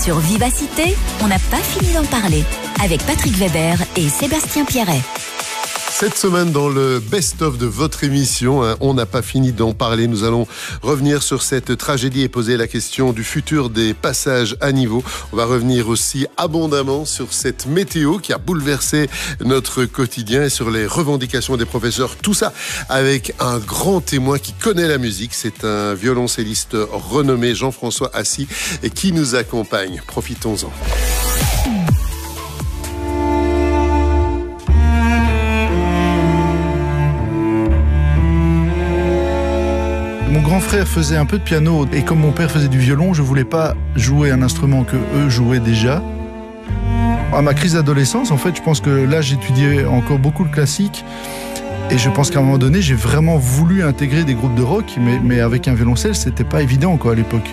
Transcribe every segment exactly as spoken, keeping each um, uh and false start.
Sur Vivacité, on n'a pas fini d'en parler. Avec Patrick Weber et Sébastien Pierret. Cette semaine, dans le best-of de votre émission, hein, on n'a pas fini d'en parler. Nous allons revenir sur cette tragédie et poser la question du futur des passages à niveau. On va revenir aussi abondamment sur cette météo qui a bouleversé notre quotidien et sur les revendications des professeurs. Tout ça avec un grand témoin qui connaît la musique. C'est un violoncelliste renommé, Jean-François Assy, et qui nous accompagne. Profitons-en. Mon grand frère faisait un peu de piano et comme mon père faisait du violon, je voulais pas jouer un instrument que eux jouaient déjà. À ma crise d'adolescence, en fait, je pense que là, j'étudiais encore beaucoup le classique et je pense qu'à un moment donné, j'ai vraiment voulu intégrer des groupes de rock, mais, mais avec un violoncelle, c'était pas évident quoi à l'époque.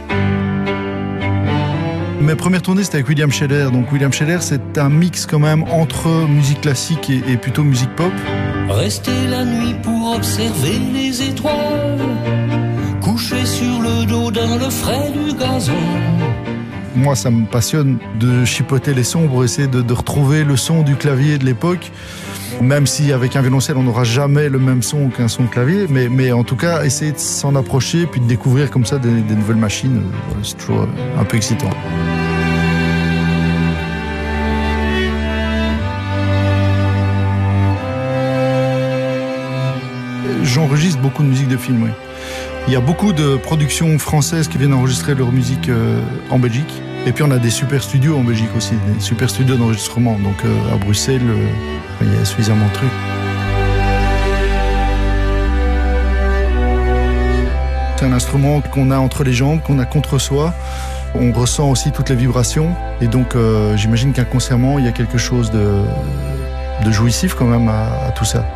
Mes premières tournées, c'était avec William Scheller. Donc William Scheller, c'est un mix quand même entre musique classique et, et plutôt musique pop. Rester la nuit pour observer les étoiles, couché sur le dos dans le frais du gazon. Moi, ça me passionne de chipoter les sons pour essayer de, de retrouver le son du clavier de l'époque. Même si avec un violoncelle, on n'aura jamais le même son qu'un son de clavier. Mais, mais en tout cas, essayer de s'en approcher puis de découvrir comme ça des, des nouvelles machines, c'est toujours un peu excitant. J'enregistre beaucoup de musique de film, oui. Il y a beaucoup de productions françaises qui viennent enregistrer leur musique euh, en Belgique. Et puis on a des super studios en Belgique aussi, des super studios d'enregistrement. Donc euh, à Bruxelles, euh, il y a suffisamment de trucs. C'est un instrument qu'on a entre les jambes, qu'on a contre soi. On ressent aussi toutes les vibrations. Et donc euh, j'imagine qu'inconsciemment, il y a quelque chose de, de jouissif quand même à, à tout ça.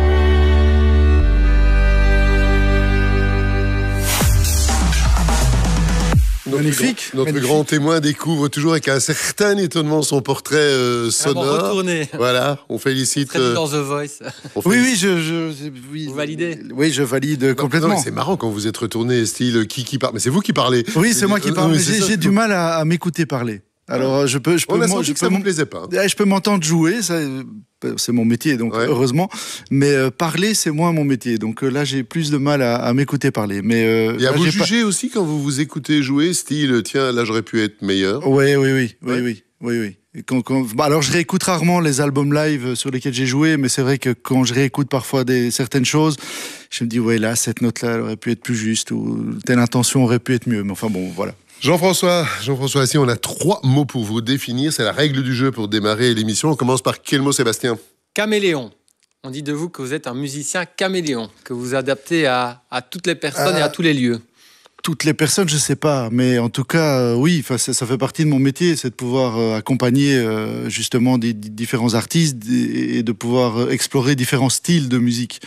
Notre Magnifique. Grand, notre Magnifique. grand témoin découvre toujours avec un certain étonnement son portrait euh, sonore. Retourné. Voilà, on félicite. Très Euh, dans The Voice. on Oui, félicite- oui, je, je, je- oui, Vous validez? Oui, je valide complètement. Non, mais c'est marrant quand vous êtes retourné, style qui qui parle. Mais c'est vous qui parlez. Oui, c'est moi qui Euh, parle, oui, mais c'est j'ai ça. j'ai du mal à, à m'écouter parler. Alors, je peux, je peux, On a moi, senti je que ça peux vous m'en- plaisait pas. Eh, je peux m'entendre jouer, ça, euh, c'est mon métier, donc Ouais. heureusement. Mais euh, parler, c'est moins mon métier. Donc euh, là, j'ai plus de mal à, à m'écouter parler. Mais euh, Et à là, vous j'ai pas- juger aussi quand vous vous écoutez jouer, style tiens, là j'aurais pu être meilleur. Oui, oui, oui, oui, Ouais. oui, oui, oui. Et quand- quand- bah, alors, je réécoute rarement les albums live sur lesquels j'ai joué, mais c'est vrai que quand je réécoute parfois des, certaines choses, je me dis, ouais, là, cette note-là, elle aurait pu être plus juste, ou telle intention aurait pu être mieux. Mais enfin, bon, voilà. Jean-François, Jean-François Assy, on a trois mots pour vous définir. C'est la règle du jeu pour démarrer l'émission. On commence par quel mot, Sébastien? Caméléon. On dit de vous que vous êtes un musicien caméléon, que vous vous adaptez à, à toutes les personnes Euh, et à tous les lieux. Toutes les personnes, je sais pas, mais en tout cas, euh, oui, enfin, ça, ça fait partie de mon métier, c'est de pouvoir euh, accompagner euh, justement des, des différents artistes et, et de pouvoir euh, explorer différents styles de musique.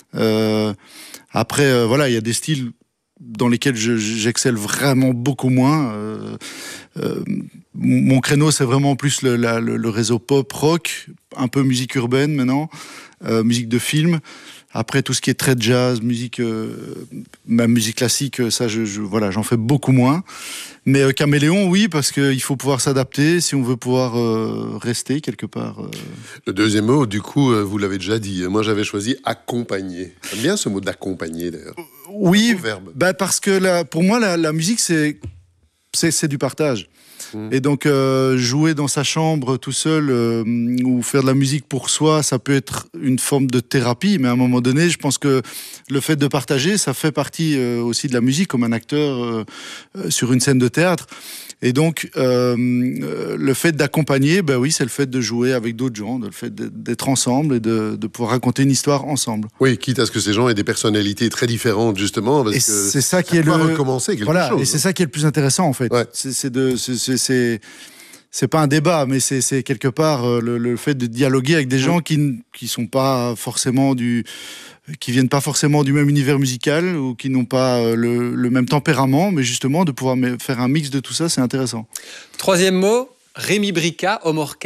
Euh, après, euh, voilà, il y a des styles dans lesquels je- j'excelle vraiment beaucoup moins. Euh, euh, mon mon créneau, c'est vraiment plus le, la- le- le réseau pop, rock, un peu musique urbaine maintenant, euh, musique de film. Après, tout ce qui est très jazz, musique, euh, même musique classique, ça, je, je- voilà, j'en fais beaucoup moins. Mais euh, caméléon, oui, parce qu'il faut pouvoir s'adapter si on veut pouvoir euh, rester quelque part. euh. Le deuxième mot, du coup, euh, vous l'avez déjà dit. Moi, j'avais choisi accompagner. J'aime bien ce mot d'accompagner, d'ailleurs. Oui, Au verbe. bah parce que la, pour moi, la, la musique, c'est, c'est, c'est du partage. Mmh. Et donc, euh, jouer dans sa chambre tout seul euh, ou faire de la musique pour soi, ça peut être une forme de thérapie. Mais à un moment donné, je pense que le fait de partager, ça fait partie euh, aussi de la musique, comme un acteur euh, euh, sur une scène de théâtre. Et donc, euh, euh, le fait d'accompagner, ben oui, c'est le fait de jouer avec d'autres gens, le fait d'être ensemble et de, de pouvoir raconter une histoire ensemble. Oui, quitte à ce que ces gens aient des personnalités très différentes, justement. Parce Et que c'est ça qui est le. doit recommencer quelque voilà, chose. et c'est ça qui est le plus intéressant en fait. Ouais. C'est c'est de, c'est- c'est- c'est c'est pas un débat, mais c'est c'est quelque part euh, le, le fait de dialoguer avec des gens qui n- qui sont pas forcément du qui viennent pas forcément du même univers musical ou qui n'ont pas euh, le, le même tempérament, mais justement de pouvoir me- faire un mix de tout ça, c'est intéressant. Troisième mot, Rémi Brica, homme orchestre.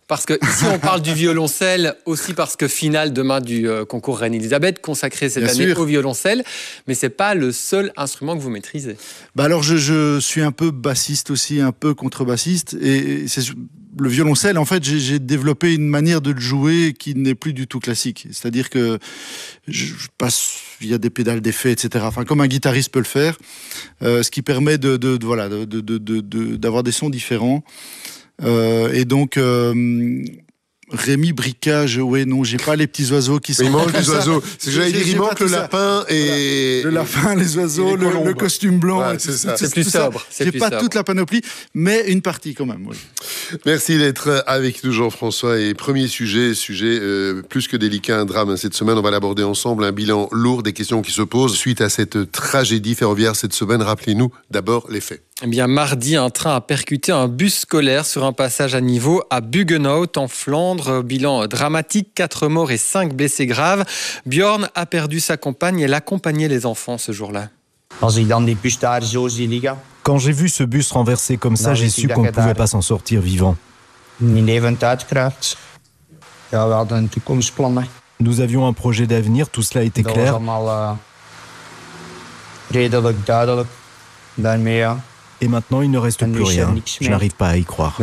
Parce que ici on parle du violoncelle aussi parce que finale demain du euh, concours Reine-Élisabeth consacré cette Bien année sûr. au violoncelle, mais c'est pas le seul instrument que vous maîtrisez. Bah alors je, je suis un peu bassiste aussi, un peu contrebassiste, et c'est le violoncelle. En fait, j'ai, j'ai développé une manière de le jouer qui n'est plus du tout classique. C'est-à-dire que je, je passe via des pédales d'effet, et cetera. Enfin, comme un guitariste peut le faire, euh, ce qui permet de, de, de voilà de, de, de, de, d'avoir des sons différents. Euh, et donc, euh, Rémi Bricage, ouais, non, j'ai pas les petits oiseaux qui sont. Il manque les oiseaux. C'est que j'allais dire, il manque le lapin et. Le lapin, les oiseaux, le, le costume blanc. Ouais, c'est ça. C'est plus sobre. C'est J'ai plus pas sobre. toute la panoplie, mais une partie quand même, oui. Merci d'être avec nous, Jean-François. Et premier sujet, sujet euh, plus que délicat, un drame. Cette semaine, on va l'aborder ensemble. Un bilan lourd, des questions qui se posent suite à cette tragédie ferroviaire cette semaine. Rappelez-nous d'abord les faits. Eh bien, mardi, un train a percuté un bus scolaire sur un passage à niveau à Buggenhout, en Flandre. Bilan dramatique, quatre morts et cinq blessés graves. Bjorn a perdu sa compagne. Elle accompagnait les enfants ce jour-là. Quand j'ai vu ce bus renversé comme ça, j'ai su qu'on ne pouvait pas s'en sortir vivant. Nous avions un projet d'avenir, tout cela était clair. Et maintenant, il ne reste plus rien. Je n'arrive pas à y croire.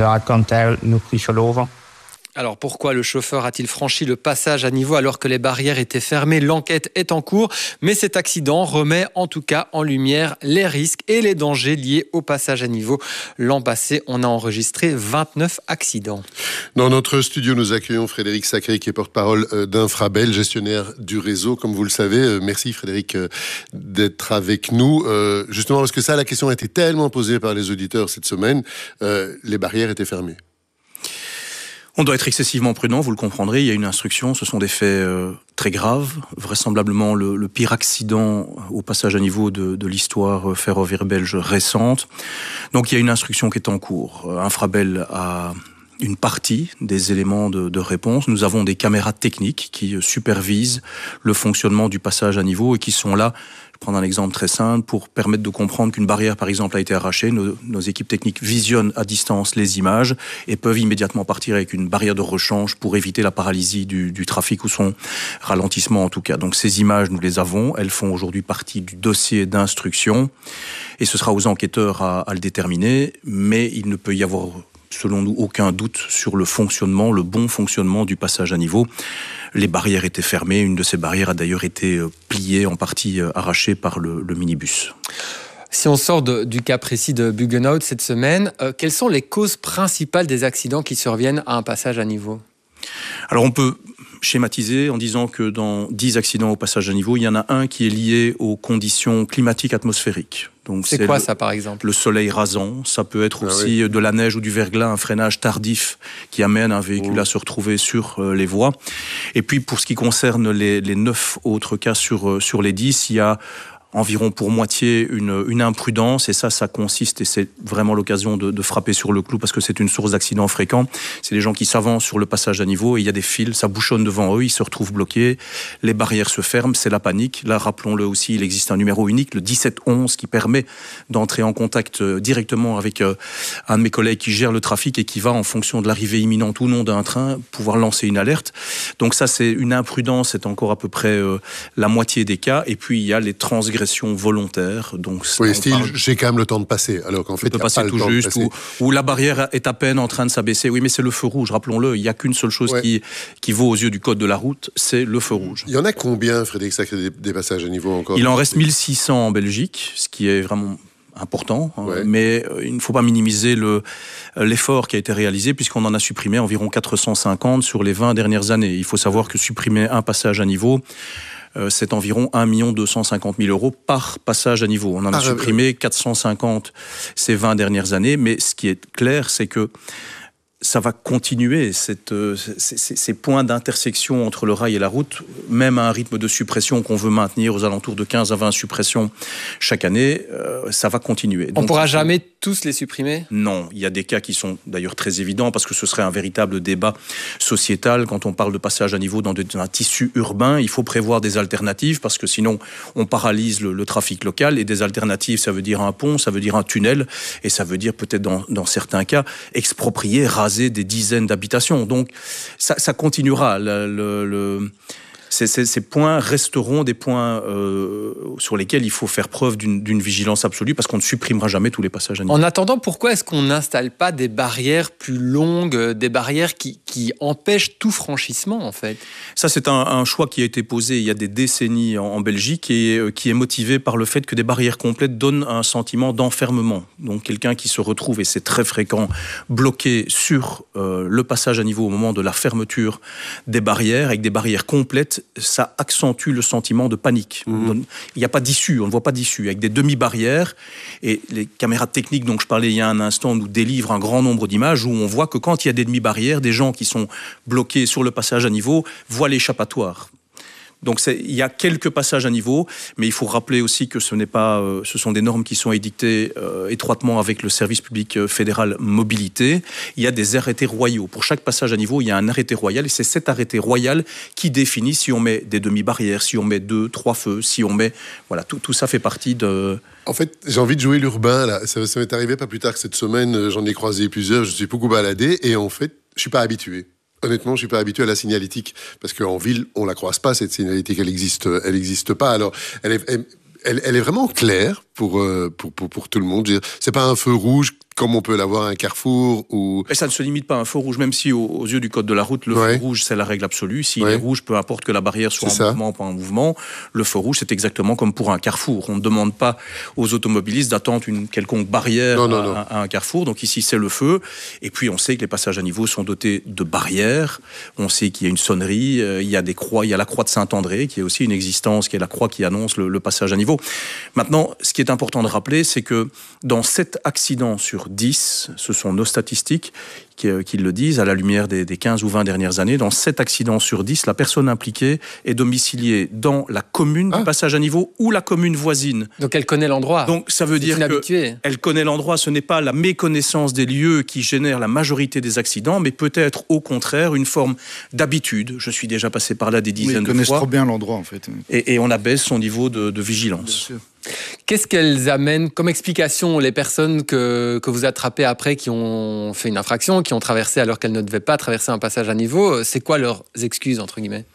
Alors pourquoi le chauffeur a-t-il franchi le passage à niveau alors que les barrières étaient fermées? L'enquête est en cours, mais cet accident remet en tout cas en lumière les risques et les dangers liés au passage à niveau. L'an passé, on a enregistré vingt-neuf accidents. Dans notre studio, nous accueillons Frédéric Sacré, qui est porte-parole d'Infrabel, gestionnaire du réseau, comme vous le savez. Merci Frédéric d'être avec nous. Justement, parce que ça, la question a été tellement posée par les auditeurs cette semaine, les barrières étaient fermées. On doit être excessivement prudent, vous le comprendrez. Il y a une instruction, ce sont des faits euh, très graves, vraisemblablement le, le pire accident au passage à niveau de, de l'histoire ferroviaire belge récente. Donc il y a une instruction qui est en cours. Infrabel a une partie des éléments de, de réponse. Nous avons des caméras techniques qui supervisent le fonctionnement du passage à niveau et qui sont là. Je vais prendre un exemple très simple pour permettre de comprendre qu'une barrière, par exemple, a été arrachée. Nos, nos équipes techniques visionnent à distance les images et peuvent immédiatement partir avec une barrière de rechange pour éviter la paralysie du, du trafic ou son ralentissement en tout cas. Donc ces images, nous les avons. Elles font aujourd'hui partie du dossier d'instruction et ce sera aux enquêteurs à, à le déterminer. Mais il ne peut y avoir, selon nous, aucun doute sur le fonctionnement, le bon fonctionnement du passage à niveau. Les barrières étaient fermées. Une de ces barrières a d'ailleurs été pliée, en partie arrachée par le, le minibus. Si on sort de, du cas précis de Buggenhout cette semaine, euh, quelles sont les causes principales des accidents qui surviennent à un passage à niveau ? Alors on peut schématiser en disant que dans dix accidents au passage à niveau, il y en a un qui est lié aux conditions climatiques atmosphériques. Donc c'est, c'est quoi le, ça par exemple ? Le soleil rasant, ça peut être ah aussi oui. de la neige ou du verglas, un freinage tardif qui amène un véhicule mmh. à se retrouver sur euh, les voies. Et puis pour ce qui concerne les, les neuf autres cas sur, euh, sur les dix, il y a environ pour moitié une, une imprudence, et ça, ça consiste, et c'est vraiment l'occasion de, de frapper sur le clou, parce que c'est une source d'accidents fréquents, c'est les gens qui s'avancent sur le passage à niveau, et il y a des fils, ça bouchonne devant eux, ils se retrouvent bloqués, les barrières se ferment, c'est la panique. Là, rappelons-le aussi, il existe un numéro unique, le dix-sept onze, qui permet d'entrer en contact directement avec euh, un de mes collègues qui gère le trafic, et qui va, en fonction de l'arrivée imminente ou non d'un train, pouvoir lancer une alerte. Donc ça, c'est une imprudence, c'est encore à peu près euh, la moitié des cas, et puis il y a les transgressions volontaire. Donc, oui, style, parle... j'ai quand même le temps de passer, alors qu'en fait, il n'y a pas tout le temps juste, de passer. Ou, ou la barrière est à peine en train de s'abaisser. Oui, mais c'est le feu rouge, rappelons-le. Il n'y a qu'une seule chose ouais. qui, qui vaut aux yeux du code de la route, c'est le feu rouge. Il y en a combien, Frédéric Sacré, des, des passages à niveau encore ? Il en reste mille six cents en Belgique, ce qui est vraiment important, ouais. mais il ne faut pas minimiser le, l'effort qui a été réalisé, puisqu'on en a supprimé environ quatre cent cinquante sur les vingt dernières années. Il faut savoir que supprimer un passage à niveau, c'est environ un million deux cent cinquante mille euros par passage à niveau. On en a ah, supprimé euh... quatre cent cinquante ces vingt dernières années, mais ce qui est clair, c'est que ça va continuer, cette, ces, ces points d'intersection entre le rail et la route, même à un rythme de suppression qu'on veut maintenir aux alentours de quinze à vingt suppressions chaque année, euh, ça va continuer. On ne pourra jamais tous les supprimer ? Non, il y a des cas qui sont d'ailleurs très évidents parce que ce serait un véritable débat sociétal. Quand on parle de passage à niveau dans, de, dans un tissu urbain, il faut prévoir des alternatives parce que sinon on paralyse le, le trafic local. Et des alternatives, ça veut dire un pont, ça veut dire un tunnel et ça veut dire peut-être dans, dans certains cas exproprier, raser des dizaines d'habitations. Donc ça, ça continuera. Le, le, le Ces, ces, ces points resteront des points euh, sur lesquels il faut faire preuve d'une, d'une vigilance absolue parce qu'on ne supprimera jamais tous les passages à niveau. En attendant, pourquoi est-ce qu'on n'installe pas des barrières plus longues, des barrières qui, qui empêchent tout franchissement en fait ? Ça, c'est un, un choix qui a été posé il y a des décennies en, en Belgique et euh, qui est motivé par le fait que des barrières complètes donnent un sentiment d'enfermement. Donc quelqu'un qui se retrouve, et c'est très fréquent, bloqué sur euh, le passage à niveau au moment de la fermeture des barrières, avec des barrières complètes, ça accentue le sentiment de panique. Mmh. Il n'y a pas d'issue, on ne voit pas d'issue, avec des demi-barrières. Et les caméras techniques dont je parlais il y a un instant nous délivrent un grand nombre d'images où on voit que quand il y a des demi-barrières, des gens qui sont bloqués sur le passage à niveau voient l'échappatoire. Donc c'est, il y a quelques passages à niveau, mais il faut rappeler aussi que ce n'est pas, euh, ce sont des normes qui sont édictées euh, étroitement avec le service public fédéral mobilité. Il y a des arrêtés royaux. Pour chaque passage à niveau, il y a un arrêté royal et c'est cet arrêté royal qui définit si on met des demi-barrières, si on met deux, trois feux, si on met, voilà, tout, tout ça fait partie de. En fait, j'ai envie de jouer l'urbain là. Ça, ça m'est arrivé pas plus tard que cette semaine. J'en ai croisé plusieurs. Je suis beaucoup baladé et en fait, je suis pas habitué. Honnêtement, je suis pas habitué à la signalétique parce qu'en ville, on la croise pas cette signalétique, elle existe, elle existe pas. Alors, elle est, elle, elle, elle est vraiment claire pour, pour pour pour tout le monde. Je veux dire, c'est pas un feu rouge comme on peut l'avoir à un carrefour ou. Et ça ne se limite pas à un feu rouge, même si aux, aux yeux du code de la route, le ouais. feu rouge c'est la règle absolue. S'il ouais. est rouge, peu importe que la barrière soit c'est en ça. mouvement ou pas en mouvement, le feu rouge c'est exactement comme pour un carrefour. On ne demande pas aux automobilistes d'attendre une quelconque barrière non, non, à, non. à un carrefour. Donc ici c'est le feu. Et puis on sait que les passages à niveau sont dotés de barrières. On sait qu'il y a une sonnerie. Euh, il y a des croix. Il y a la croix de Saint-André qui est aussi une existence, qui est la croix qui annonce le, le passage à niveau. Maintenant, ce qui est important de rappeler, c'est que dans sept accidents sur dix, ce sont nos statistiques qui, euh, qui le disent, à la lumière des, des quinze ou vingt dernières années, dans sept accidents sur dix, la personne impliquée est domiciliée dans la commune ah. du passage à niveau ou la commune voisine. Donc elle connaît l'endroit. Donc ça veut dire qu'elle connaît l'endroit. Ce n'est pas la méconnaissance des lieux qui génère la majorité des accidents, mais peut-être au contraire une forme d'habitude. Je suis déjà passé par là des dizaines oui, de fois. Ils connaissent trop bien l'endroit en fait. Et, et on abaisse son niveau de, de vigilance. Bien sûr. Qu'est-ce qu'elles amènent comme explication, les personnes que, que vous attrapez après qui ont fait une infraction, qui ont traversé alors qu'elles ne devaient pas traverser un passage à niveau? C'est quoi leurs excuses, entre guillemets?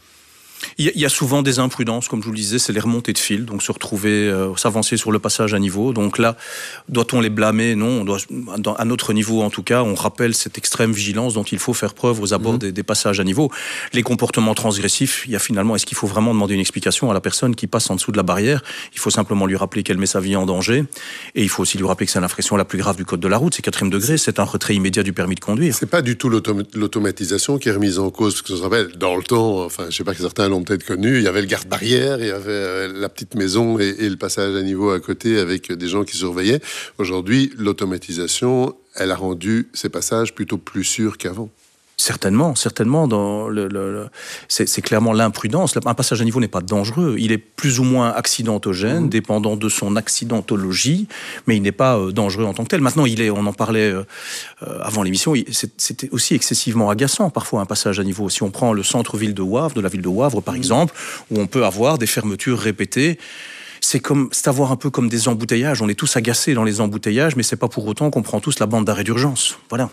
Il y a souvent des imprudences, comme je vous le disais, c'est les remontées de fil, donc se retrouver, euh, s'avancer sur le passage à niveau. Donc là, doit-on les blâmer? Non, on doit, à notre niveau en tout cas, on rappelle cette extrême vigilance dont il faut faire preuve aux abords mmh. des, des passages à niveau. Les comportements transgressifs, il y a finalement, est-ce qu'il faut vraiment demander une explication à la personne qui passe en dessous de la barrière? Il faut simplement lui rappeler qu'elle met sa vie en danger, et il faut aussi lui rappeler que c'est l'infraction la plus grave du code de la route, c'est quatrième degré, c'est un retrait immédiat du permis de conduire. C'est pas du tout l'autom- l'automatisation qui est remise en cause, parce que ça se rappelle, dans le temps, enfin, je sais pas que certains l'ont peut-être connu, il y avait le garde-barrière, il y avait la petite maison et, et le passage à niveau à côté avec des gens qui surveillaient. Aujourd'hui, l'automatisation, elle a rendu ces passages plutôt plus sûrs qu'avant. Certainement, certainement. Dans le, le, le, c'est, c'est clairement l'imprudence. Un passage à niveau n'est pas dangereux. Il est plus ou moins accidentogène, mmh. dépendant de son accidentologie, mais il n'est pas euh, dangereux en tant que tel. Maintenant, il est, on en parlait euh, avant l'émission, il, c'est, c'était aussi excessivement agaçant parfois un passage à niveau. Si on prend le centre-ville de Wavre, de la ville de Wavre par mmh. exemple, où on peut avoir des fermetures répétées, c'est comme, c'est avoir un peu comme des embouteillages. On est tous agacés dans les embouteillages, mais c'est pas pour autant qu'on prend tous la bande d'arrêt d'urgence. Voilà.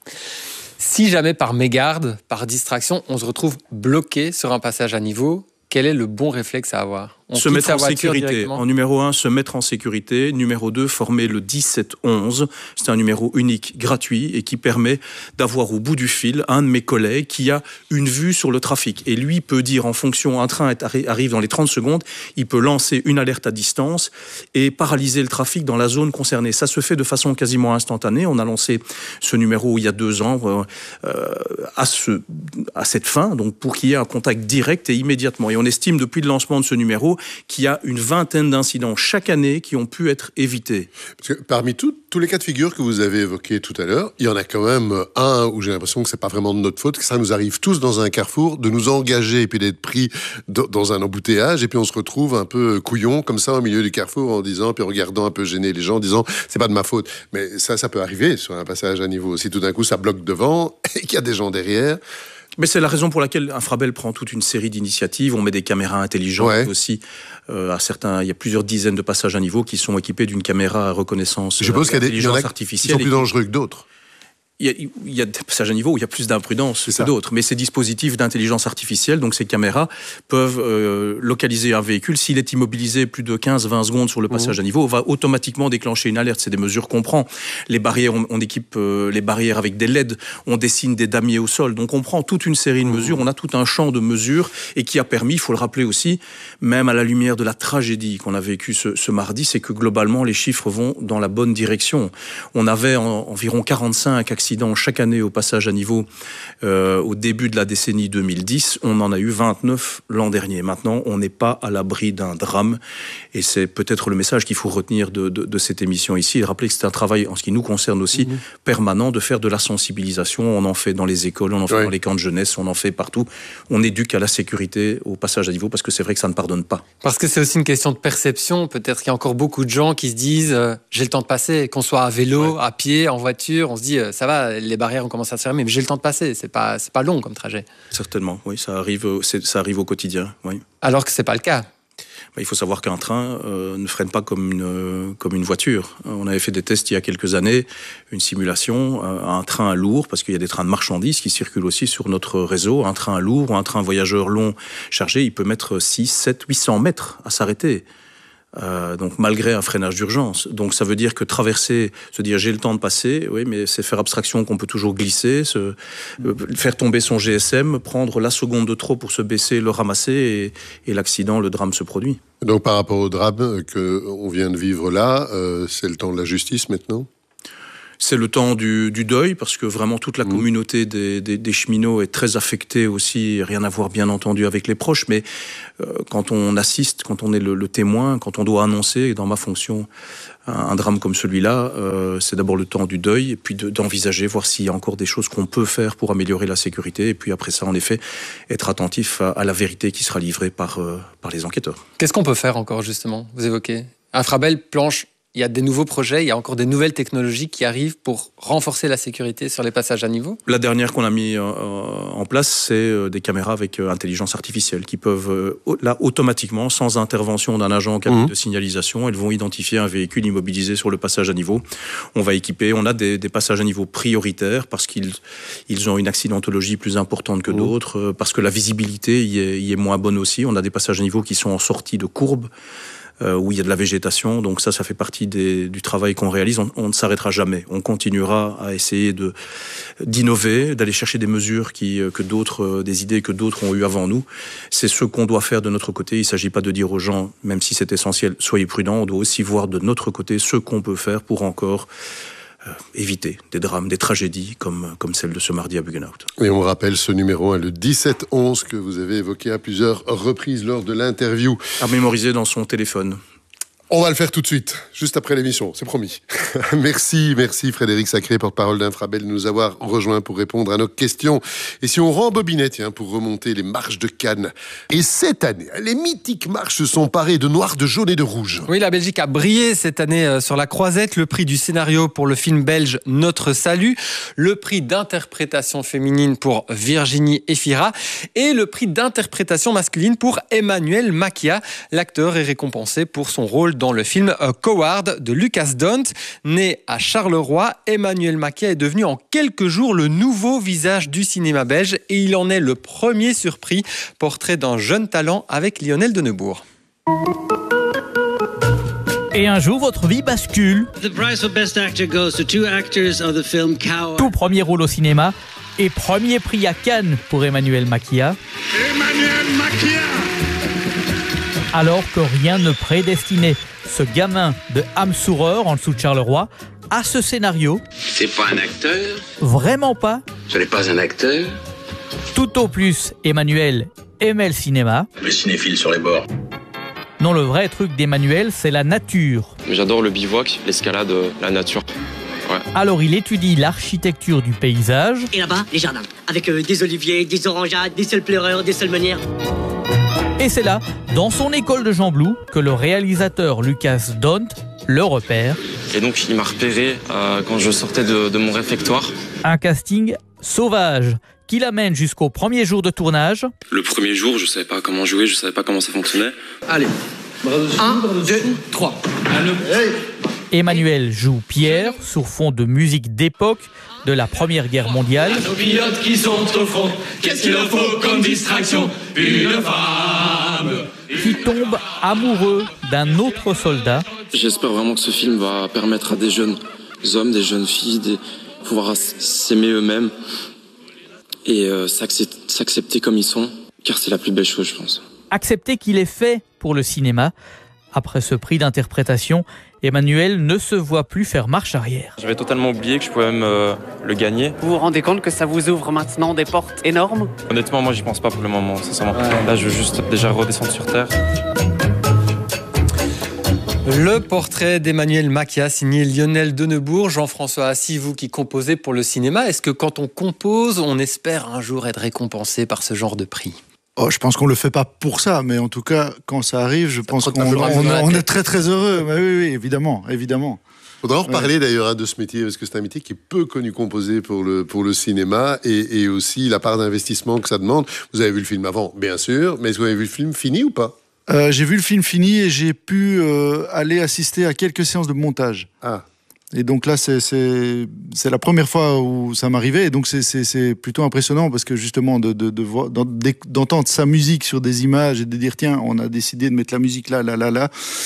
Si jamais par mégarde, par distraction, on se retrouve bloqué sur un passage à niveau, quel est le bon réflexe à avoir? On se mettre en sécurité. En numéro un, se mettre en sécurité. Numéro deux, former le dix-sept onze. C'est un numéro unique, gratuit, et qui permet d'avoir au bout du fil un de mes collègues qui a une vue sur le trafic. Et lui peut dire, en fonction, un train arrive dans les trente secondes, il peut lancer une alerte à distance et paralyser le trafic dans la zone concernée. Ça se fait de façon quasiment instantanée. On a lancé ce numéro il y a deux ans euh, à, ce, à cette fin, donc pour qu'il y ait un contact direct et immédiatement. Et on estime depuis le lancement de ce numéro qu'il y a une vingtaine d'incidents chaque année qui ont pu être évités. Parce que parmi tout, tous les cas de figure que vous avez évoqués tout à l'heure, il y en a quand même un où j'ai l'impression que c'est pas vraiment de notre faute, que ça nous arrive tous dans un carrefour de nous engager et puis d'être pris dans un embouteillage et puis on se retrouve un peu couillon comme ça au milieu du carrefour en disant, puis en regardant un peu gêné les gens en disant c'est pas de ma faute. Mais ça, ça peut arriver sur un passage à niveau. Si tout d'un coup ça bloque devant et qu'il y a des gens derrière. Mais c'est la raison pour laquelle Infrabel prend toute une série d'initiatives. On met des caméras intelligentes ouais. aussi. Euh, à certains, il y a plusieurs dizaines de passages à niveau qui sont équipés d'une caméra à reconnaissance artificielle. Je suppose qu'il y a des il y en a qui sont plus dangereux que d'autres. Il y, a, il y a des passages à niveau où il y a plus d'imprudence que d'autres. Mais ces dispositifs d'intelligence artificielle, donc ces caméras, peuvent euh, localiser un véhicule. S'il est immobilisé plus de quinze à vingt secondes sur le passage mmh. à niveau, on va automatiquement déclencher une alerte. C'est des mesures qu'on prend. Les barrières, on, on équipe euh, les barrières avec des L E D. On dessine des damiers au sol. Donc on prend toute une série de mmh. mesures. On a tout un champ de mesures et qui a permis, il faut le rappeler aussi, même à la lumière de la tragédie qu'on a vécue ce, ce mardi, c'est que globalement, les chiffres vont dans la bonne direction. On avait en, environ quarante-cinq accidents chaque année au passage à niveau euh, au début de la décennie deux mille dix. On en a eu vingt-neuf l'an dernier. Maintenant, on n'est pas à l'abri d'un drame. Et c'est peut-être le message qu'il faut retenir de, de, de cette émission ici. Et rappeler que c'est un travail, en ce qui nous concerne aussi, mmh. permanent, de faire de la sensibilisation. On en fait dans les écoles, on en fait ouais. dans les camps de jeunesse, on en fait partout. On éduque à la sécurité au passage à niveau parce que c'est vrai que ça ne pardonne pas. Parce que c'est aussi une question de perception. Peut-être qu'il y a encore beaucoup de gens qui se disent euh, j'ai le temps de passer, qu'on soit à vélo, ouais. à pied, en voiture. On se dit euh, ça va, les barrières ont commencé à se fermer, mais j'ai le temps de passer. C'est pas, c'est pas long comme trajet. Certainement, oui, ça arrive, c'est, ça arrive au quotidien. Oui. Alors que c'est pas le cas. Il faut savoir qu'un train euh, ne freine pas comme une, euh, comme une voiture. On avait fait des tests il y a quelques années, une simulation, euh, un train lourd, parce qu'il y a des trains de marchandises qui circulent aussi sur notre réseau. Un train lourd ou un train voyageur long chargé, il peut mettre six, sept, huit cents mètres à s'arrêter. Euh, donc malgré un freinage d'urgence. Donc ça veut dire que traverser, se dire j'ai le temps de passer, oui, mais c'est faire abstraction qu'on peut toujours glisser, se, euh, faire tomber son G S M, prendre la seconde de trop pour se baisser, le ramasser et, et l'accident, le drame se produit. Donc par rapport au drame qu'on vient de vivre là, euh, c'est le temps de la justice maintenant ? C'est le temps du, du deuil, parce que vraiment toute la mmh. communauté des, des, des cheminots est très affectée aussi, rien à voir bien entendu avec les proches, mais euh, quand on assiste, quand on est le, le témoin, quand on doit annoncer, dans ma fonction, un, un drame comme celui-là, euh, c'est d'abord le temps du deuil, et puis de, d'envisager, voir s'il y a encore des choses qu'on peut faire pour améliorer la sécurité, et puis après ça, en effet, être attentif à, à la vérité qui sera livrée par, euh, par les enquêteurs. Qu'est-ce qu'on peut faire encore, justement, vous évoquez Infrabel planche. Il y a des nouveaux projets, il y a encore des nouvelles technologies qui arrivent pour renforcer la sécurité sur les passages à niveau. La dernière qu'on a mis euh, en place, c'est euh, des caméras avec euh, intelligence artificielle qui peuvent, euh, là, automatiquement, sans intervention d'un agent en cabine mmh. de signalisation, elles vont identifier un véhicule immobilisé sur le passage à niveau. On va équiper, on a des, des passages à niveau prioritaires parce qu'ils ils ont une accidentologie plus importante que mmh. d'autres, euh, parce que la visibilité y est, y est moins bonne aussi. On a des passages à niveau qui sont en sortie de courbe, Euh, où il y a de la végétation, donc ça, ça fait partie des, du travail qu'on réalise. On, on ne s'arrêtera jamais. On continuera à essayer de, d'innover, d'aller chercher des mesures qui, que d'autres, des idées que d'autres ont eues avant nous. C'est ce qu'on doit faire de notre côté. Il ne s'agit pas de dire aux gens, même si c'est essentiel, soyez prudents. On doit aussi voir de notre côté ce qu'on peut faire pour encore Euh, éviter des drames, des tragédies comme, comme celle de ce mardi à Buggenhout. Et on rappelle ce numéro, hein, le dix-sept onze, que vous avez évoqué à plusieurs reprises lors de l'interview. À mémoriser dans son téléphone. On va le faire tout de suite, juste après l'émission, c'est promis. Merci, merci Frédéric Sacré, porte-parole d'Infrabel, de nous avoir rejoints pour répondre à nos questions. Et si on rembobinait, tiens, pour remonter les marches de Cannes. Et cette année, les mythiques marches se sont parées de noir, de jaune et de rouge. Oui, la Belgique a brillé cette année sur la Croisette. Le prix du scénario pour le film belge Notre Salut. Le prix d'interprétation féminine pour Virginie Efira. Et le prix d'interprétation masculine pour Emmanuel Makia. L'acteur est récompensé pour son rôle dans le film Coward de Lucas Dont. Né à Charleroi, Emmanuel Makia est devenu en quelques jours le nouveau visage du cinéma belge et il en est le premier surpris. Portrait d'un jeune talent avec Lionel de Neubourg. Et un jour, votre vie bascule. The prize for best actor goes to two actors of the film Coward. Tout premier rôle au cinéma et premier prix à Cannes pour Emmanuel Makia. Emmanuel Makia. Alors que rien ne prédestinait ce gamin de Hamsoureur, en dessous de Charleroi, à ce scénario. C'est pas un acteur ? Vraiment pas. Ce n'est pas un acteur ? Tout au plus, Emmanuel aimait le cinéma. Le cinéphile sur les bords. Non, le vrai truc d'Emmanuel, c'est la nature. J'adore le bivouac, l'escalade, la nature. Ouais. Alors il étudie l'architecture du paysage. Et là-bas, les jardins, avec euh, des oliviers, des orangeades, des seuls pleureurs, des seules meunières. Et c'est là, dans son école de Jean Blou, que le réalisateur Lucas Dont le repère. Et donc il m'a repéré euh, quand je sortais de, de mon réfectoire. Un casting sauvage qui l'amène jusqu'au premier jour de tournage. Le premier jour, je savais pas comment jouer, je savais pas comment ça fonctionnait. Allez, un, deux, trois. Emmanuel joue Pierre sur fond de musique d'époque de la Première Guerre mondiale. Nos pilotes qui sont au front, qu'est-ce qu'il leur faut comme distraction? Une femme Qui tombe amoureux d'un autre soldat. J'espère vraiment que ce film va permettre à des jeunes hommes, des jeunes filles, de pouvoir s'aimer eux-mêmes et euh, s'accepter comme ils sont, car c'est la plus belle chose, je pense. Accepter qu'il est fait pour le cinéma. Après ce prix d'interprétation, Emmanuel ne se voit plus faire marche arrière. J'avais totalement oublié que je pouvais même euh, le gagner. Vous vous rendez compte que ça vous ouvre maintenant des portes énormes? Honnêtement, moi j'y pense pas pour le moment, sincèrement. Ouais. Là, je veux juste déjà redescendre sur terre. Le portrait d'Emmanuel Macia, signé Lionel Denebourg. Jean-François Assis, vous qui composez pour le cinéma, est-ce que quand on compose, on espère un jour être récompensé par ce genre de prix ? Oh, je pense qu'on le fait pas pour ça, mais en tout cas, quand ça arrive, je ça pense qu'on on, on, on est très très heureux. Mais oui, oui, évidemment, évidemment. Il faudra en reparler ouais. d'ailleurs hein, de ce métier, parce que c'est un métier qui est peu connu composé pour le, pour le cinéma, et, et aussi la part d'investissement que ça demande. Vous avez vu le film avant, bien sûr, mais est-ce que vous avez vu le film fini ou pas ? euh, J'ai vu le film fini et j'ai pu euh, aller assister à quelques séances de montage. Ah. Et donc là, c'est, c'est, c'est la première fois où ça m'arrivait. Et donc, c'est, c'est, c'est plutôt impressionnant parce que justement, de, de, de voir, d'entendre sa musique sur des images et de dire, tiens, on a décidé de mettre la musique là, là, là, là.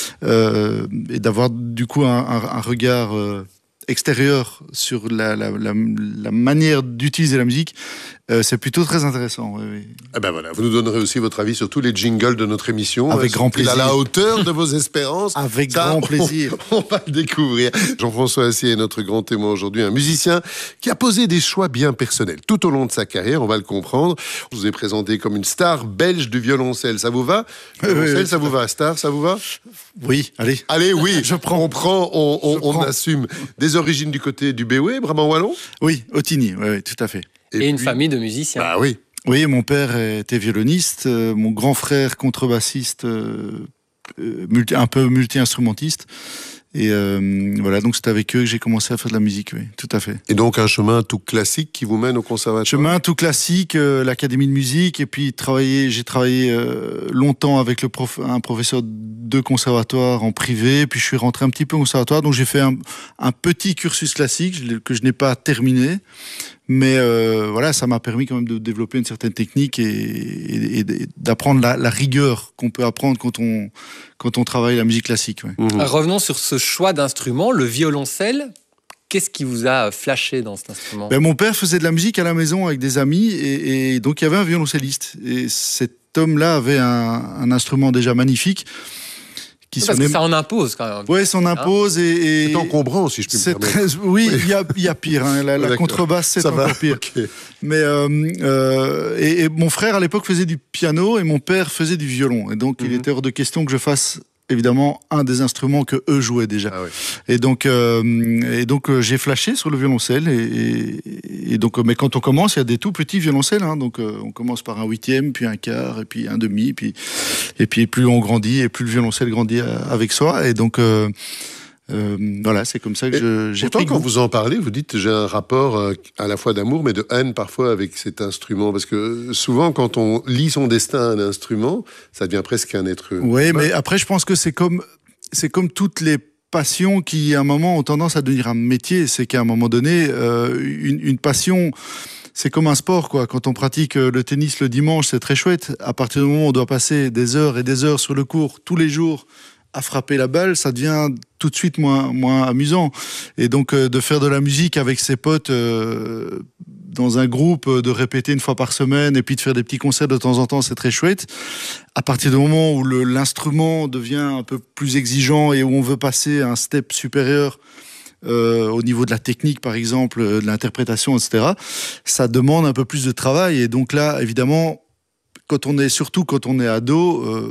Euh, et d'avoir du coup un, un, un regard euh, extérieur sur la, la, la, la manière d'utiliser la musique. Euh, c'est plutôt très intéressant. Oui, oui. Eh ben voilà, vous nous donnerez aussi votre avis sur tous les jingles de notre émission. Avec grand plaisir. À la hauteur de vos espérances. Avec Ça, grand plaisir. On, on va le découvrir. Jean-François Assier est notre grand témoin aujourd'hui, un musicien qui a posé des choix bien personnels tout au long de sa carrière, on va le comprendre. Je vous ai présenté comme une star belge du violoncelle. Ça vous va? Violoncelle, oui, oui, ça vous va? Star, ça vous va? Oui, allez. Allez, oui. Je prends. On prend, on, on, on prends. assume. Des origines du côté du Béoué, Brabant-Wallon? Oui, Ottigny, oui, oui, tout à fait. Et, et une puis, famille de musiciens. Bah oui. Oui, mon père était violoniste, euh, mon grand frère contrebassiste, euh, euh, multi, un peu multi-instrumentiste. Et euh, voilà, donc c'est avec eux que j'ai commencé à faire de la musique, oui, tout à fait. Et donc un chemin tout classique qui vous mène au conservatoire? Chemin tout classique, euh, l'académie de musique, et puis travailler, j'ai travaillé euh, longtemps avec le prof, un professeur de conservatoire en privé, puis je suis rentré un petit peu au conservatoire, donc j'ai fait un, un petit cursus classique je que je n'ai pas terminé. Mais euh, voilà, ça m'a permis quand même de développer une certaine technique et, et, et d'apprendre la, la rigueur qu'on peut apprendre quand on, quand on travaille la musique classique. Ouais. Mmh. Revenons sur ce choix d'instrument, le violoncelle. Qu'est-ce qui vous a flashé dans cet instrument? Ben, mon père faisait de la musique à la maison avec des amis et, et donc il y avait un violoncelliste. Et cet homme-là avait un, un instrument déjà magnifique. Parce sonnait... que ça en impose quand même. Oui, ça en impose. Hein et, et... C'est encombrant, si je puis me permettre. Très... Oui, il oui. y, a, y a pire. Hein. La, la contrebasse, c'est ça encore va. pire. Okay. Mais, euh, euh, et, et mon frère, à l'époque, faisait du piano et mon père faisait du violon. Et donc, mm-hmm. il était hors de question que je fasse évidemment un des instruments que eux jouaient déjà. Ah oui. Et donc, euh, et donc euh, j'ai flashé sur le violoncelle. Et, et, et donc, mais quand on commence, il y a des tout petits violoncelles. Hein, donc, euh, on commence par un huitième, puis un quart, et puis un demi, puis et puis plus on grandit, et plus le violoncelle grandit avec soi. Et donc, euh, euh, voilà, c'est comme ça que je, j'ai pourtant, pris quand vous en parlez, vous dites j'ai un rapport euh, à la fois d'amour, mais de haine parfois avec cet instrument, parce que souvent, quand on lit son destin à un instrument, ça devient presque un être humain. Oui, mais après, je pense que c'est comme c'est comme toutes les passions qui, à un moment, ont tendance à devenir un métier. C'est qu'à un moment donné, euh, une, une passion. C'est comme un sport, quoi. Quand on pratique le tennis le dimanche, c'est très chouette. À partir du moment où on doit passer des heures et des heures sur le court tous les jours à frapper la balle, ça devient tout de suite moins moins amusant. Et donc euh, de faire de la musique avec ses potes euh, dans un groupe, de répéter une fois par semaine et puis de faire des petits concerts de temps en temps, c'est très chouette. À partir du moment où le, l'instrument devient un peu plus exigeant et où on veut passer un step supérieur Euh, au niveau de la technique, par exemple, euh, de l'interprétation, et cetera, ça demande un peu plus de travail. Et donc là, évidemment, quand on est, surtout quand on est ado, euh,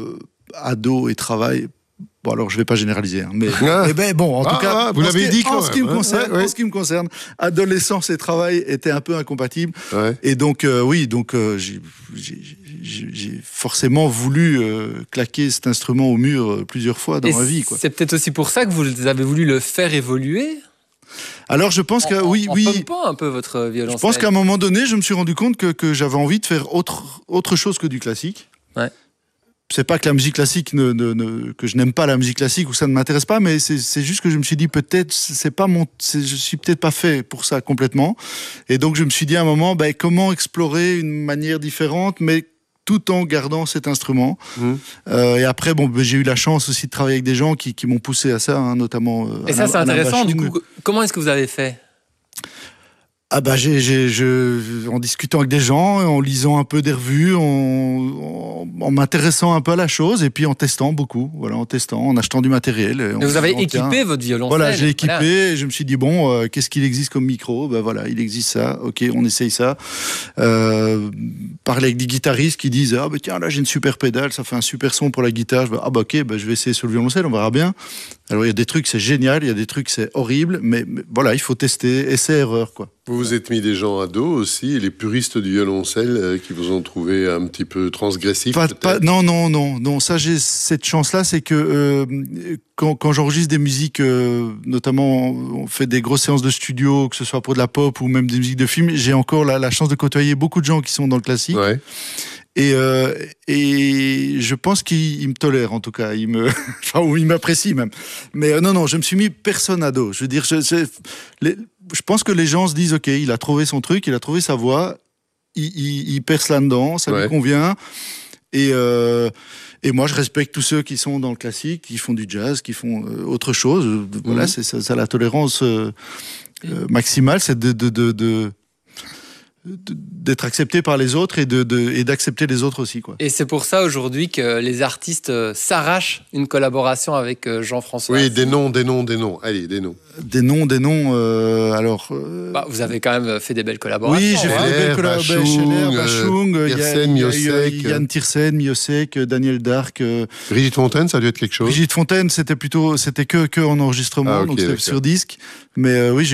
ado et travail. Bon, alors je ne vais pas généraliser, hein, mais, ah. mais ben, bon, en ah, tout cas, ah, vous l'avez dit quand en, ce qui me concerne, ouais, ouais. en ce qui me concerne, adolescence et travail étaient un peu incompatibles. Ouais. Et donc, euh, oui, donc euh, j'ai, j'ai, j'ai, j'ai forcément voulu euh, claquer cet instrument au mur euh, plusieurs fois dans et ma vie, quoi. C'est peut-être aussi pour ça que vous avez voulu le faire évoluer. Alors je pense que en, oui, en, oui. En pompant un peu votre violoncelle. Je pense qu'à un moment donné, je me suis rendu compte que, que j'avais envie de faire autre, autre chose que du classique. Ouais. C'est pas que la musique classique ne, ne, ne, que je n'aime pas la musique classique ou que ça ne m'intéresse pas, mais c'est, c'est juste que je me suis dit peut-être c'est pas mon, c'est, je suis peut-être pas fait pour ça complètement. Et donc je me suis dit à un moment, ben, comment explorer une manière différente, mais tout en gardant cet instrument. Mmh. Euh, et après, bon, ben, j'ai eu la chance aussi de travailler avec des gens qui, qui m'ont poussé à ça, hein, notamment. Euh, et ça, Alain, c'est intéressant. Alain du coup, comment est-ce que vous avez fait? Ah bah j'ai, j'ai, je, en discutant avec des gens, en lisant un peu des revues, en, en, en m'intéressant un peu à la chose, et puis en testant beaucoup, voilà, en testant, en achetant du matériel. Mais vous avez équipé tiens, votre violoncelle. Voilà, j'ai équipé, voilà. Et je me suis dit bon, euh, qu'est-ce qu'il existe comme micro? Ben voilà, il existe ça. Ok, on essaye ça. Euh, parler avec des guitaristes qui disent ah ben tiens là j'ai une super pédale, ça fait un super son pour la guitare. Je dis, ah bah ok, ben je vais essayer sur le violoncelle, on verra bien. Alors il y a des trucs c'est génial, il y a des trucs c'est horrible, mais, mais voilà, il faut tester, essai erreur quoi. Vous vous êtes mis des gens à dos aussi, les puristes du violoncelle euh, qui vous ont trouvé un petit peu transgressif. Pas, pas, non, non, non, non. Ça, j'ai cette chance-là, c'est que euh, quand, quand j'enregistre des musiques, euh, notamment on fait des grosses séances de studio, que ce soit pour de la pop ou même des musiques de film, j'ai encore la, la chance de côtoyer beaucoup de gens qui sont dans le classique. Ouais. Et, euh, et je pense qu'il me tolère, en tout cas. Il me, enfin, ou il m'apprécie même. Mais euh, non, non, je me suis mis personne à dos. Je veux dire, je, je, les, je pense que les gens se disent, OK, il a trouvé son truc, il a trouvé sa voix, il, il, il perce là-dedans, ça ouais. lui convient. Et, euh, et moi, je respecte tous ceux qui sont dans le classique, qui font du jazz, qui font euh, autre chose. Voilà, mmh. c'est ça, ça, la tolérance euh, euh, maximale, c'est de... de, de, de d'être accepté par les autres et, de, de, et d'accepter les autres aussi, quoi. Et c'est pour ça aujourd'hui que les artistes s'arrachent une collaboration avec Jean-François. Oui, des noms, des noms, des noms. Allez, des noms. Des noms, des noms. Euh, alors. Euh... Bah, vous avez quand même fait des belles collaborations. Oui, j'ai fait des belles collaborations. Scheller, Bachung, Tiersen, Miosek, Yann Tiersen, Miosek, Daniel Dark. Euh... Brigitte Fontaine, ça a dû être quelque chose. Brigitte Fontaine, c'était plutôt, c'était que que en enregistrement, ah, okay, donc c'était d'accord. sur disque. Mais euh, oui, j'ai